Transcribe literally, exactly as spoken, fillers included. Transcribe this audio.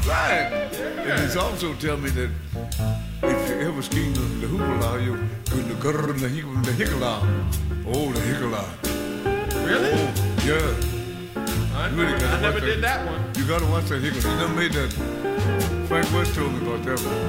Right. Yeah. And he's also tell me that if you ever skiing the hoopla, you could the gurr and the hickle the hickla. Oh, the hickla. Really? Oh, yeah. I You really never, gotta I never watch did that. that one. You gotta watch that hickle. He done made that. Frank West told me about that one.